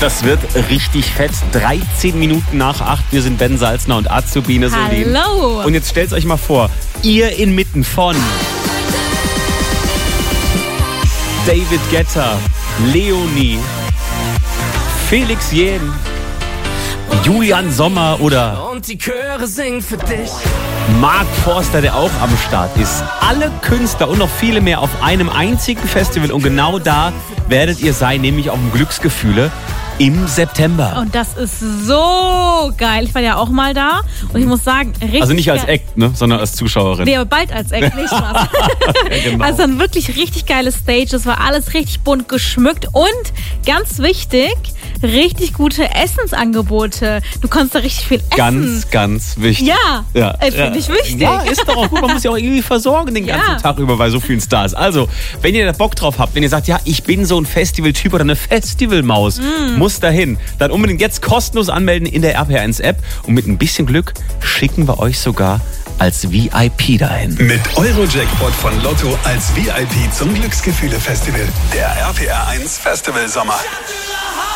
Das wird richtig fett. 13 Minuten nach 8. Wir sind Ben Salzner und Azubine Solin. Hallo. Und jetzt stellt euch mal vor, ihr inmitten von David Guetta, Leonie, Felix Jähn, Julian Sommer oder Und die Chöre singen für dich. Mark Forster, der auch am Start ist. Alle Künstler und noch viele mehr auf einem einzigen Festival. Und genau da werdet ihr sein, nämlich auf dem Glücksgefühle im September. Und das ist so geil. Ich war ja auch mal da und ich muss sagen, richtig Also nicht als geil. Act, ne, sondern als Zuschauerin. Nee, aber bald als Act, nicht Spaß. Genau. Also ein wirklich richtig geiles Stage. Es war alles richtig bunt geschmückt und ganz wichtig, richtig gute Essensangebote. Du konntest da richtig viel essen. Ganz, ganz wichtig. Ja, finde ich wichtig. Ja, ist doch auch gut. Man muss ja auch irgendwie versorgen den ganzen Ja. Tag über bei so vielen Stars. Also, wenn ihr da Bock drauf habt, wenn ihr sagt, ja, ich bin so ein Festivaltyp oder eine Festivalmaus, muss dahin, dann unbedingt jetzt kostenlos anmelden in der RPR1-App und mit ein bisschen Glück schicken wir euch sogar als VIP dahin. Mit Eurojackpot von Lotto als VIP zum Glücksgefühle-Festival. Der RPR1 Festival Sommer.